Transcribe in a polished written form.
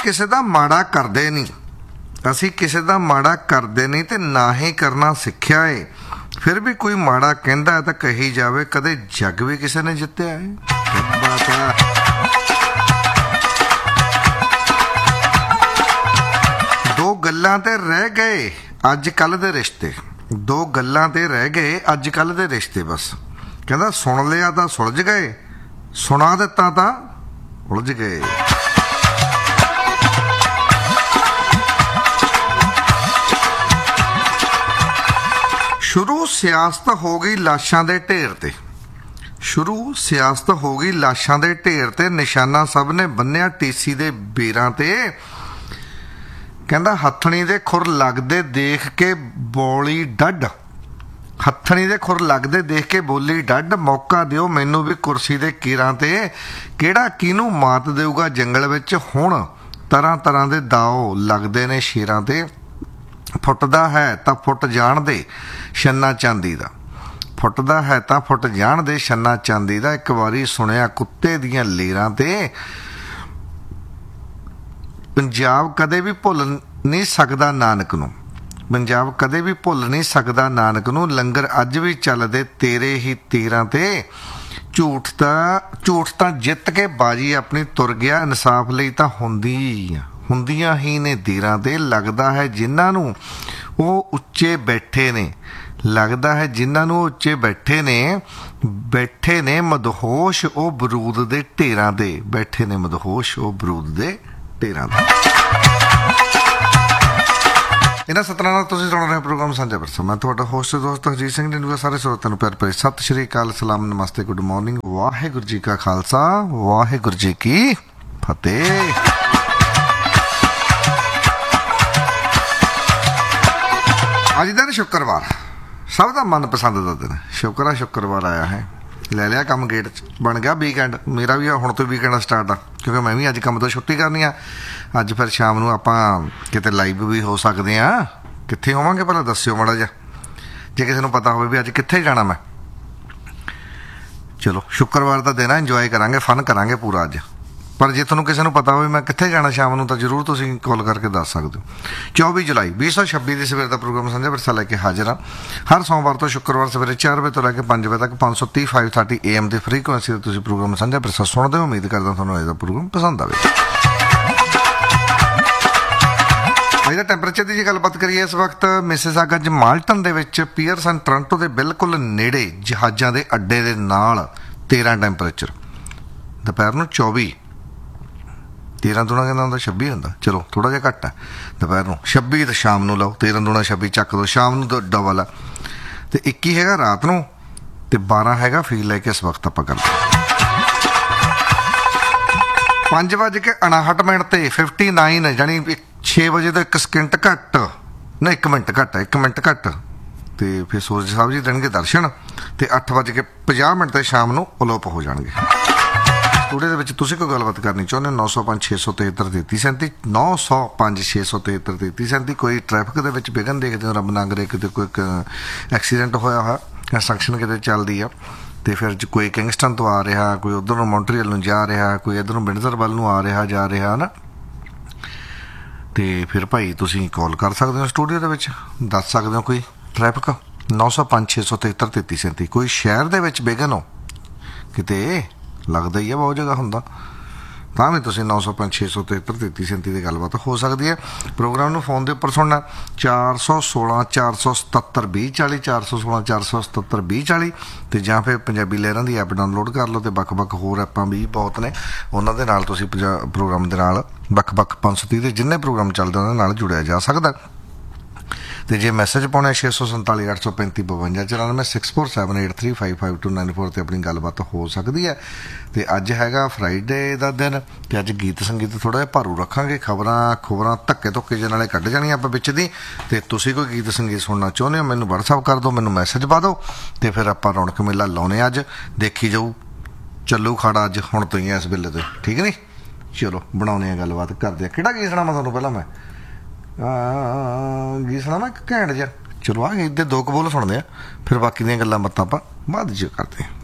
ਕਿਸੇ ਦਾ ਮਾੜਾ ਕਰਦੇ ਨਹੀਂ, ਅਸੀਂ ਕਿਸੇ ਦਾ ਮਾੜਾ ਕਰਦੇ ਨਹੀਂ ਤੇ ਨਾ ਹੀ ਕਰਨਾ ਸਿੱਖਿਆ ਏ। ਫਿਰ ਵੀ ਕੋਈ ਮਾੜਾ ਕਹਿੰਦਾ ਹੈ ਤਾਂ ਕਹੀ ਜਾਵੇ, ਕਦੇ ਜੱਗ ਵੀ ਕਿਸੇ ਨੇ ਜਿੱਤਿਆ ਹੈ। ਬਾਤ ਹੈ। ਦੋ ਗੱਲਾਂ ਤੇ ਰਹਿ ਗਏ ਅੱਜ ਕੱਲ੍ਹ ਦੇ ਰਿਸ਼ਤੇ, ਦੋ ਗੱਲਾਂ ਤੇ ਰਹਿ ਗਏ ਅੱਜ ਕੱਲ੍ਹ ਦੇ ਰਿਸ਼ਤੇ। ਬਸ ਕਹਿੰਦਾ ਸੁਣ ਲਿਆ ਤਾਂ ਸੁਲਝ ਗਏ, ਸੁਣਾ ਦਿੱਤਾ ਤਾਂ ਉਲਝ ਗਏ। ਸ਼ੁਰੂ ਸਿਆਸਤ ਹੋ ਗਈ ਲਾਸ਼ਾਂ ਦੇ ਢੇਰ ਤੇ, ਸ਼ੁਰੂ ਸਿਆਸਤ ਹੋ ਗਈ ਲਾਸ਼ਾਂ ਦੇ ਢੇਰ ਤੇ, ਨਿਸ਼ਾਨਾ ਸਭ ਨੇ ਬੰਨਿਆ ਟੀਸੀ ਦੇ ਬੇਰਾਂ ਤੇ। ਕਹਿੰਦਾ ਹੱਥਣੀ ਦੇ ਖੁਰ ਲੱਗਦੇ ਦੇਖ ਕੇ ਬੋਲੀ ਡੱਡ, ਹੱਥਣੀ ਦੇ ਖੁਰ ਲੱਗਦੇ ਦੇਖ ਕੇ ਬੋਲੀ ਡੱਡ, ਮੌਕਾ ਦਿਓ ਮੈਨੂੰ ਵੀ ਕੁਰਸੀ ਦੇ ਕੀਰਾਂ ਤੇ, ਕਿਹੜਾ ਕਿਹਨੂੰ ਮਾਤ ਦੇਊਗਾ ਜੰਗਲ ਵਿੱਚ ਹੁਣ, ਤਰ੍ਹਾਂ ਤਰ੍ਹਾਂ ਦੇ ਦਾਓ ਲੱਗਦੇ ਨੇ ਸ਼ੇਰਾਂ ਤੇ। ਫੁੱਟਦਾ ਹੈ ਤਾਂ ਫੁੱਟ ਜਾਣ ਦੇ ਛੰਨਾ ਚਾਂਦੀ ਦਾ, ਫੁੱਟਦਾ ਹੈ ਤਾਂ ਫੁੱਟ ਜਾਣ ਦੇ ਛੰਨਾ ਚਾਂਦੀ ਦਾ, ਇੱਕ ਵਾਰੀ ਸੁਣਿਆ ਕੁੱਤੇ ਦੀਆਂ ਲੇਰਾਂ ਤੇ। ਪੰਜਾਬ ਕਦੇ ਵੀ ਭੁੱਲ ਨਹੀਂ ਸਕਦਾ ਨਾਨਕ ਨੂੰ, ਪੰਜਾਬ ਕਦੇ ਵੀ ਭੁੱਲ ਨਹੀਂ ਸਕਦਾ ਨਾਨਕ ਨੂੰ, ਲੰਗਰ ਅੱਜ ਵੀ ਚੱਲਦੇ ਤੇਰੇ ਹੀ ਤੀਰਾਂ ਤੇ। ਝੂਠ ਤਾਂ ਜਿੱਤ ਕੇ ਬਾਜੀ ਆਪਣੀ ਤੁਰ ਗਿਆ, ਇਨਸਾਫ ਲਈ ਤਾਂ ਹੁੰਦੀਆਂ ਹੀ ਨੇ ਦੇਰਾਂ ਤੇ। ਲੱਗਦਾ ਹੈ ਜਿਨ੍ਹਾਂ ਨੂੰ ਉਹ ਉੱਚੇ ਬੈਠੇ ਨੇ, ਲੱਗਦਾ ਹੈ ਜਿਨ੍ਹਾਂ ਨੂੰ ਉੱਚੇ ਬੈਠੇ ਨੇ ਮਦਹੋਸ਼ ਉਹ ਬਰੂਦ ਦੇ ਢੇਰਾਂ ਤੇ, ਬੈਠੇ ਨੇ ਮਦਹੋਸ਼ ਉਹ ਬਰੂਦ ਦੇ ਢੇਰਾਂ ਤੇ। ਇਹਨਾਂ ਸਤਰਾਂ ਨਾਲ ਤੁਸੀਂ ਸੁਣ ਰਹੇ ਪ੍ਰੋਗਰਾਮ ਸਾਂਝਾ ਵਿਰਸਾ। ਮੈਂ ਤੁਹਾਡਾ ਹੋਸਟ ਦੋਸਤ ਹਰਜੀਤ ਸਿੰਘ ਢਿੰਡੂਆ। ਸਾਰੇ ਸਰੋਤਿਆਂ ਨੂੰ ਪਿਆਰ ਭਰੀ ਸਤਿ ਸ਼੍ਰੀ ਅਕਾਲ, ਸਲਾਮ, ਨਮਸਤੇ, ਗੁੱਡ ਮਾਰਨਿੰਗ। ਵਾਹਿਗੁਰੂ ਜੀ ਕਾ ਖਾਲਸਾ, ਵਾਹਿਗੁਰੂ ਜੀ ਕੀ ਫਤਿਹ। ਅੱਜ ਦਿਨ ਸ਼ੁੱਕਰਵਾਰ, ਸਭ ਦਾ ਮਨਪਸੰਦ ਦਾ ਦਿਨ। ਸ਼ੁਕਰ ਆ ਸ਼ੁੱਕਰਵਾਰ ਆਇਆ ਹੈ, ਲੈ ਲਿਆ ਕੰਮ ਗੇਟ 'ਚ, ਬਣ ਗਿਆ ਵੀਕਐਂਡ। ਮੇਰਾ ਵੀ ਹੁਣ ਤੋਂ ਵੀਕਐਂਡ ਸਟਾਰਟ ਆ, ਕਿਉਂਕਿ ਮੈਂ ਵੀ ਅੱਜ ਕੰਮ ਤੋਂ ਛੁੱਟੀ ਕਰਨੀ ਆ। ਅੱਜ ਫਿਰ ਸ਼ਾਮ ਨੂੰ ਆਪਾਂ ਕਿਤੇ ਲਾਈਵ ਵੀ ਹੋ ਸਕਦੇ ਹਾਂ। ਕਿੱਥੇ ਹੋਵਾਂਗੇ ਪਹਿਲਾਂ ਦੱਸਿਓ ਮਾੜਾ ਜਿਹਾ, ਜੇ ਕਿਸੇ ਨੂੰ ਪਤਾ ਹੋਵੇ ਵੀ ਅੱਜ ਕਿੱਥੇ ਜਾਣਾ ਮੈਂ। ਚਲੋ ਸ਼ੁੱਕਰਵਾਰ ਦਾ ਦਿਨ ਆ, ਇੰਜੋਏ ਕਰਾਂਗੇ, ਫਨ ਕਰਾਂਗੇ ਪੂਰਾ ਅੱਜ। ਪਰ ਜੇ ਤੁਹਾਨੂੰ ਕਿਸੇ ਨੂੰ ਪਤਾ ਹੋਵੇ ਮੈਂ ਕਿੱਥੇ ਜਾਣਾ ਸ਼ਾਮ ਨੂੰ, ਤਾਂ ਜ਼ਰੂਰ ਤੁਸੀਂ ਕਾਲ ਕਰਕੇ ਦੱਸ ਸਕਦੇ ਹੋ। 24 ਜੁਲਾਈ 2026 ਦੀ ਸਵੇਰ ਦਾ ਪ੍ਰੋਗਰਾਮ ਸਾਂਝਾ ਵਿਰਸਾ ਲੈ ਕੇ ਹਾਜ਼ਰ ਹਾਂ। ਹਰ ਸੋਮਵਾਰ ਤੋਂ ਸ਼ੁੱਕਰਵਾਰ ਸਵੇਰੇ 4 ਵਜੇ ਤੋਂ ਲੈ ਕੇ 5 ਵਜੇ ਤੱਕ 530 530 AM ਦੀ ਫ੍ਰੀਕੁਐਂਸੀ 'ਤੇ ਤੁਸੀਂ ਪ੍ਰੋਗਰਾਮ ਸਾਂਝਾ ਵਿਰਸਾ ਸੁਣਦੇ ਹੋ। ਉਮੀਦ ਕਰਦਾ ਤੁਹਾਨੂੰ ਇਹਦਾ ਪ੍ਰੋਗਰਾਮ ਪਸੰਦ ਆਵੇ। ਅੱਜ ਦਾ ਟੈਂਪਰੇਚਰ ਦੀ ਜੇ ਗੱਲਬਾਤ ਕਰੀਏ, ਇਸ ਵਕਤ ਮਿਸਿਸਾਗਾ ਮਾਲਟਨ ਦੇ ਵਿੱਚ ਪੀਅਰਸਨ ਟੋਰਾਂਟੋ ਦੇ ਬਿਲਕੁਲ ਨੇੜੇ ਜਹਾਜ਼ਾਂ ਦੇ ਅੱਡੇ ਦੇ ਨਾਲ 13 ਟੈਂਪਰੇਚਰ, ਦੁਪਹਿਰ ਨੂੰ 24, 13 ਦੂਣਾ ਕਹਿੰਦਾ ਹੁੰਦਾ 26 ਹੁੰਦਾ, ਚਲੋ ਥੋੜ੍ਹਾ ਜਿਹਾ ਘੱਟ ਹੈ। ਦੁਪਹਿਰ ਨੂੰ 26 ਤੇ ਸ਼ਾਮ ਨੂੰ ਲਓ 13 ਦੂਣਾ 26 ਚੱਕ ਦੋ, ਸ਼ਾਮ ਨੂੰ ਡਬਲ ਆ। ਤੇ 21 ਹੈਗਾ ਰਾਤ ਨੂੰ, ਤੇ 12 ਹੈਗਾ ਫੀਲ ਲੈ ਕੇ ਇਸ ਵਕਤ ਆਪਾਂ ਕਰਦੇ 5:59 ਤੇ 59, ਜਾਣੀ 6 ਵਜੇ ਤੋਂ 1 ਸਕਿੰਟ ਘੱਟ, ਨਾ 1 ਮਿੰਟ ਘੱਟ, 1 ਮਿੰਟ ਘੱਟ। ਤੇ ਫਿਰ ਸੂਰਜ ਸਾਹਿਬ ਜੀ ਦੇਣਗੇ ਦਰਸ਼ਨ, ਤੇ 8:50 ਤੇ ਸ਼ਾਮ ਨੂੰ ਅਲੋਪ ਹੋ ਜਾਣਗੇ। ਸਟੂਡੀਓ ਦੇ ਵਿੱਚ ਤੁਸੀਂ ਕੋਈ ਗੱਲਬਾਤ ਕਰਨੀ ਚਾਹੁੰਦੇ ਹੋ 905 673 3337, 905 673 3337। ਕੋਈ ਟ੍ਰੈਫਿਕ ਦੇ ਵਿੱਚ ਵਿਘਨ ਦੇਖਦੇ ਹੋ, ਰੱਬ ਨਾ ਕਰੇ ਕਿਤੇ ਕੋਈ ਐਕਸੀਡੈਂਟ ਹੋਇਆ ਹੋਇਆ, ਕੰਸਟਰਕਸ਼ਨ ਕਿਤੇ ਚੱਲਦੀ ਆ, ਤੇ ਫਿਰ ਕੋਈ ਕਿੰਗਸਟਨ ਤੋਂ ਆ ਰਿਹਾ, ਕੋਈ ਉੱਧਰ ਨੂੰ ਮੌਂਟਰੀਅਲ ਨੂੰ ਜਾ ਰਿਹਾ, ਕੋਈ ਇੱਧਰ ਨੂੰ ਵਿੰਡਸਰ ਵੱਲ ਨੂੰ ਆ ਰਿਹਾ ਜਾ ਰਿਹਾ ਨਾ, ਤੇ ਫਿਰ ਭਾਈ ਤੁਸੀਂ ਕਾਲ ਕਰ ਸਕਦੇ ਹੋ ਸਟੂਡੀਓ ਦੇ ਵਿੱਚ, ਦੱਸ ਸਕਦੇ ਹੋ ਕੋਈ ਟ੍ਰੈਫਿਕ 905 673 3337। ਕੋਈ ਸ਼ਹਿਰ ਦੇ ਵਿੱਚ ਵਿਘਨ ਹੋ ਕਿਤੇ, ਲੱਗਦਾ ਹੀ ਆ ਬਹੁਤ ਜਗ੍ਹਾ ਹੁੰਦਾ, ਤਾਂ ਵੀ ਤੁਸੀਂ 905 673 3337 ਦੀ ਗੱਲਬਾਤ ਹੋ ਸਕਦੀ ਹੈ। ਪ੍ਰੋਗਰਾਮ ਨੂੰ ਫੋਨ ਦੇ ਉੱਪਰ ਸੁਣਨਾ 416 477 2040, 416 477 2040, ਤੇ ਜਾਂ ਫਿਰ ਪੰਜਾਬੀ ਲਹਿਰਾਂ ਦੀ ਐਪ ਡਾਊਨਲੋਡ ਕਰ ਲਓ, ਤੇ ਵੱਖ-ਵੱਖ ਹੋਰ ਐਪਾਂ ਵੀ ਬਹੁਤ ਨੇ, ਉਹਨਾਂ ਦੇ ਨਾਲ ਤੁਸੀਂ ਪ੍ਰੋਗਰਾਮ ਦੇ ਨਾਲ ਵੱਖ-ਵੱਖ 530 ਦੇ ਜਿੰਨੇ ਪ੍ਰੋਗਰਾਮ ਚੱਲਦੇ ਉਹਨਾਂ ਨਾਲ ਜੁੜਿਆ ਜਾ ਸਕਦਾ। ਤੇ ਜੇ ਮੈਸੇਜ ਪਾਉਣਾ 647 835 52 94 6478355294 ਤੇ ਆਪਣੀ ਗੱਲਬਾਤ ਹੋ ਸਕਦੀ ਹੈ। ਤੇ ਅੱਜ ਹੈਗਾ ਫਰਾਈਡੇ ਦਾ ਦਿਨ, ਤੇ ਅੱਜ ਗੀਤ ਸੰਗੀਤ ਥੋੜ੍ਹਾ ਜਿਹਾ ਭਾਰੂ ਰੱਖਾਂਗੇ। ਖਬਰਾਂ ਧੱਕੇ ਧੁੱਕੇ ਜਿਹੇ ਨਾਲੇ ਕੱਢ ਜਾਣੀਆਂ ਆਪਾਂ ਵਿੱਚ ਦੀ। ਤੇ ਤੁਸੀਂ ਕੋਈ ਗੀਤ ਸੰਗੀਤ ਸੁਣਨਾ ਚਾਹੁੰਦੇ ਹੋ, ਮੈਨੂੰ ਵਟਸਐਪ ਕਰ ਦਿਓ, ਮੈਨੂੰ ਮੈਸੇਜ ਪਾ ਦਿਓ, ਤੇ ਫਿਰ ਆਪਾਂ ਰੌਣਕ ਮੇਲਾ ਲਾਉਣੇ ਅੱਜ। ਦੇਖੀ ਜਾਊ, ਚੱਲੂ ਖਾੜਾ ਅੱਜ ਹੁਣ ਤੋਂ ਹੀ ਇਸ ਵੇਲੇ ਤੋਂ, ਠੀਕ ਨਹੀਂ? ਚਲੋ ਬਣਾਉਂਦੇ ਆ ਗੱਲਬਾਤ, ਕਰਦੇ ਆ। ਕਿਹੜਾ ਗੀਤ ਸੁਣਾਵਾਂ ਤੁਹਾਨੂੰ? ਪਹਿਲਾਂ ਮੈਂ ਗੀਤ ਸੁਣਾਵਾਂ ਇੱਕ ਘੈਂਟ ਜਿਹਾ। ਚਲੋ ਆ ਇੱਧਰ 2 ਕੁ ਬੋਲ ਸੁਣਦੇ ਆ, ਫਿਰ ਬਾਕੀ ਦੀਆਂ ਗੱਲਾਂ ਬਾਤਾਂ ਆਪਾਂ ਬਾਅਦ 'ਚ ਕਰਦੇ ਹਾਂ।